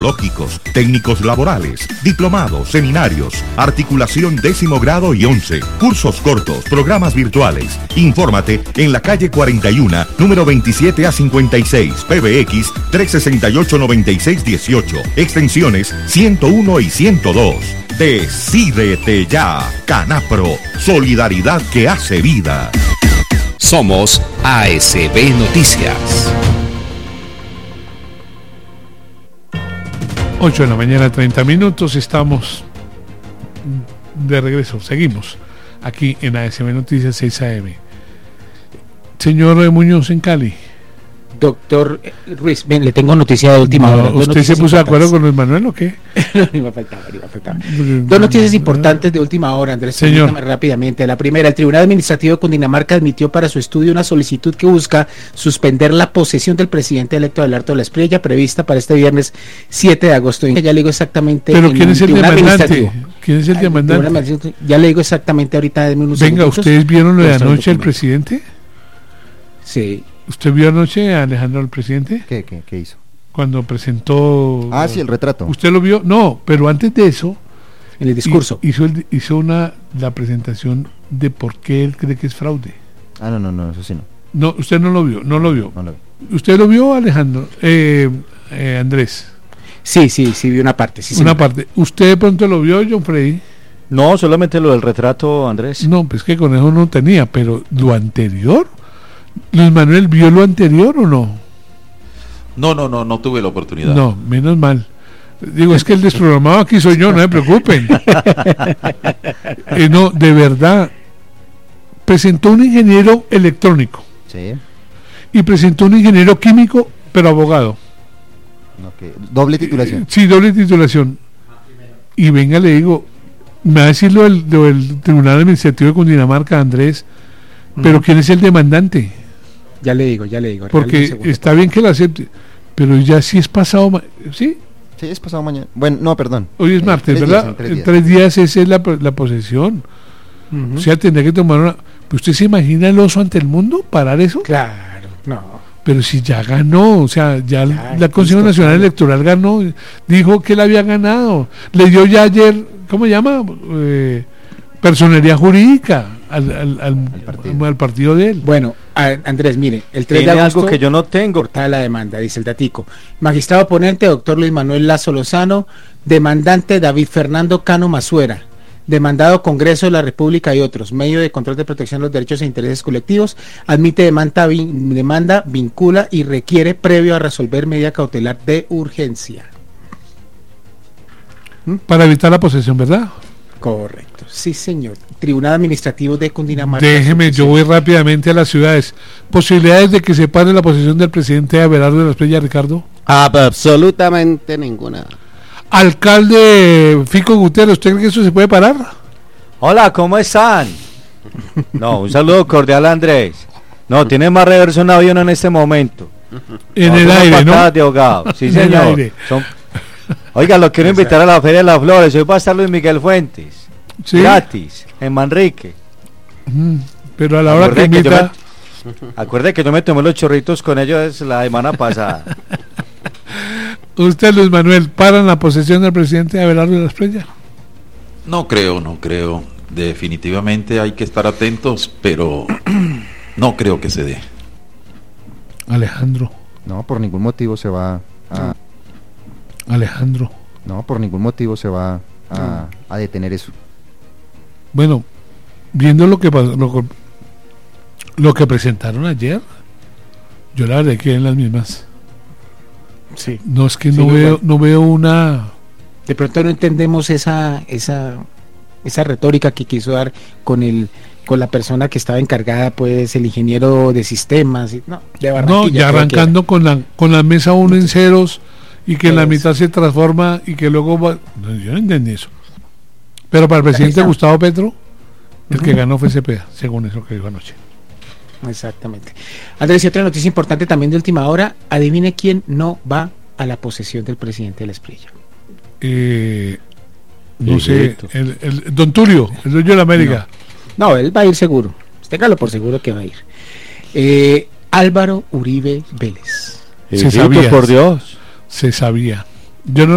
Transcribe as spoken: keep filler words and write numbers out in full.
Lógicos, técnicos laborales, diplomados, seminarios, articulación décimo grado y once, cursos cortos, programas virtuales. Infórmate en la calle cuarenta y uno, número veintisiete a cincuenta y seis, P B X tres seis ocho, nueve seis uno ocho, extensiones ciento uno y ciento dos. Decídete ya, Canapro, solidaridad que hace vida. Somos A S B Noticias. ocho de la mañana, treinta minutos, estamos de regreso, seguimos aquí en A S B Noticias seis A M. Señor Muñoz en Cali. Doctor Ruiz, ven, le tengo noticia de última no, hora. ¿Usted se puso de acuerdo con Luis Manuel o qué? No iba a faltar, iba a faltar. Dos noticias importantes de última hora, Andrés. Señor. Rápidamente. La primera, el Tribunal Administrativo de Cundinamarca admitió para su estudio una solicitud que busca suspender la posesión del presidente electo Abelardo de la Espriella, prevista para este viernes siete de agosto. Ya le digo exactamente. ¿Pero quién es el demandante? ¿Quién es el Ay, demandante? Ya le digo exactamente ahorita. Venga, segunditos. ¿Ustedes vieron lo de anoche del presidente? Sí. ¿Usted vio anoche a Alejandro, el presidente? ¿Qué, qué, qué hizo? Cuando presentó... Ah, sí, el retrato. ¿Usted lo vio? No, pero antes de eso... En el discurso. Hizo, el, hizo una la presentación de por qué él cree que es fraude. Ah, no, no, no, eso sí no. No, usted no lo vio, no lo vio. No lo vi. ¿Usted lo vio, Alejandro? Eh, eh, Andrés. Sí, sí, sí, vi una parte. Sí, una señor. parte. ¿Usted de pronto lo vio, John Freddy? No, solamente lo del retrato, Andrés. No, pues que con eso no tenía, pero lo anterior... ¿Luis Manuel vio lo anterior o no? No, no, no, no tuve la oportunidad. No, menos mal. Digo, es que el desprogramado aquí soy yo, no se preocupen. eh, no, de verdad. Presentó un ingeniero electrónico. Sí. Y presentó un ingeniero químico, pero abogado. Okay. Doble titulación. Eh, sí, doble titulación. Y venga, le digo, me va a decir lo del, lo del Tribunal Administrativo de Cundinamarca, Andrés, pero uh-huh. ¿quién es el demandante? Ya le digo, ya le digo. Porque está bien que lo acepte, pero ya sí es pasado, ma- ¿sí? Sí, es pasado mañana. Bueno, no, perdón. Hoy es martes, eh, ¿verdad? Días, en tres en días. tres días esa es la, la posesión. Uh-huh. O sea, tendría que tomar una... ¿Usted se imagina el oso ante el mundo? ¿Parar eso? Claro, no. Pero si ya ganó, o sea, ya, ya la Consejo Nacional claro. Electoral ganó, dijo que él había ganado. Le dio ya ayer, ¿cómo se llama? Eh, personería jurídica al, al, al, al, partido. al partido de él. Bueno, a, Andrés, mire, el tres de agosto... algo que yo no tengo. Cortada la demanda, dice el datico. Magistrado ponente, doctor Luis Manuel Lazo Lozano. Demandante, David Fernando Cano Masuera. Demandado, Congreso de la República y otros. Medio de control de protección de los derechos e intereses colectivos. Admite demanda, vin, demanda, vincula y requiere previo a resolver medida cautelar de urgencia. ¿Mm? Para evitar la posesión, ¿verdad? Correcto, sí señor. Tribunal Administrativo de Cundinamarca. Déjeme, yo voy rápidamente a las ciudades. ¿Posibilidades de que se pare la posesión del presidente Abelardo de la Espriella, Ricardo? Absolutamente ninguna. Alcalde Fico Gutiérrez, ¿usted cree que eso se puede parar? Hola, ¿cómo están? No, un saludo cordial a Andrés. No, tiene más reverso un avión en este momento. En no, el aire, ¿no? De ahogado. Sí, en señor. El aire. Son... Oiga, lo quiero invitar a la Feria de las Flores. Hoy va a estar Luis Miguel Fuentes. ¿Sí? Gratis, en Manrique. Mm, pero a la hora Acuerde que invita... Que me... Acuerde que yo me tomé los chorritos con ellos la semana pasada. ¿Usted, Luis Manuel, paran la posesión del presidente Abelardo de la Espriella? No creo, no creo. Definitivamente hay que estar atentos, pero no creo que se dé. Alejandro. No, por ningún motivo se va a... Alejandro. No, por ningún motivo se va a, a detener eso. Bueno, viendo lo que pasó, lo, lo que presentaron ayer, yo la verdad que en las mismas. Sí. No es que sí, no veo, bueno. no veo una. De pronto no entendemos esa, esa, esa retórica que quiso dar con el, con la persona que estaba encargada, pues el ingeniero de sistemas, no, de Barranquilla. No, ya arrancando con la, con la mesa uno en ceros y que en la mitad se transforma y que luego va. No, yo no entendí eso. Pero para el presidente Gustavo Petro, el uh-huh. que ganó fue Cepeda, según eso que dijo anoche. Exactamente. Andrés, y otra noticia importante también de última hora, adivine quién no va a la posesión del presidente de la Espriella. Eh, no sé, el, el, don Tulio, el dueño de la América. No, no, él va a ir seguro, téngalo por seguro que va a ir. Eh, Álvaro Uribe Vélez. Se sabía, por Dios. Se sabía. Yo no